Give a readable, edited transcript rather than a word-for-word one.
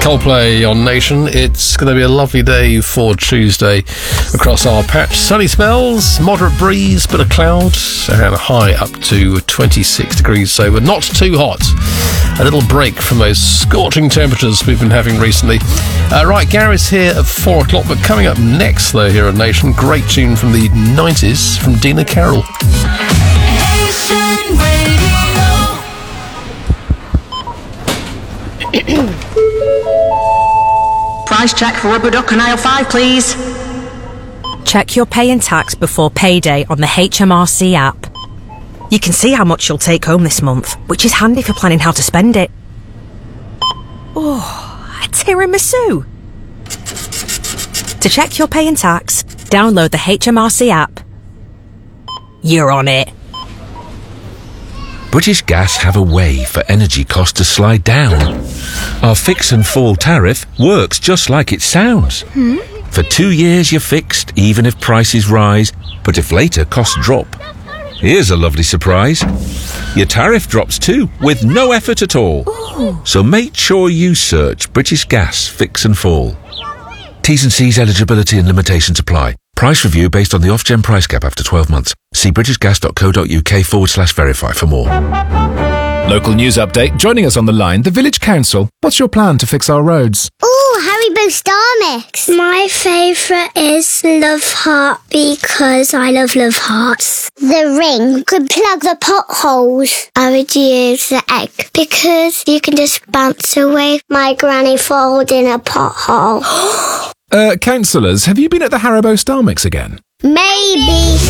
Coldplay on Nation. It's going to be a lovely day for Tuesday across our patch. Sunny spells, moderate breeze, bit of cloud, and a high up to 26 degrees, so we're not too hot. A little break from those scorching temperatures we've been having recently. Right, Gary's here at 4 o'clock, but coming up next, though, here on Nation, great tune from the 90s from Dina Carroll. Nation Radio. Price check for rubber duck on aisle 5, please. Check your pay and tax before payday on the HMRC app. You can see how much you'll take home this month, which is handy for planning how to spend it. Oh, a tiramisu! To check your pay and tax, download the HMRC app. You're on it. British Gas have a way for energy costs to slide down. Our fix and fall tariff works just like it sounds. For 2 years you're fixed, even if prices rise, but if later costs drop. Here's a lovely surprise. Your tariff drops too, with no effort at all. Ooh. So make sure you search British Gas Fix and Fall. T's and C's, eligibility and limitations apply. Price review based on the Ofgem price cap after 12 months. See britishgas.co.uk/verify for more. Local news update. Joining us on the line, the Village Council. What's your plan to fix our roads? Ooh, Haribo Star Mix. My favourite is Love Heart because I love hearts. The ring could plug the potholes. I would use the egg because you can just bounce away my granny falling in a pothole. Councillors, have you been at the Haribo Star Mix again? Maybe.